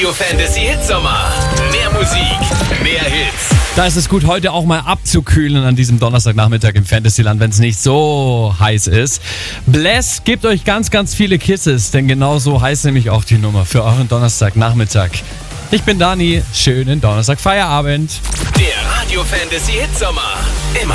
Radio Fantasy Hitsommer. Mehr Musik, mehr Hits. Da ist es gut, heute auch mal abzukühlen an diesem Donnerstagnachmittag im Fantasyland, wenn es nicht so heiß ist. Bless gibt euch ganz, ganz viele Kisses, denn genau so heißt nämlich auch die Nummer für euren Donnerstagnachmittag. Ich bin Dani, schönen Donnerstag Feierabend. Der Radio Fantasy Hitsommer. Immer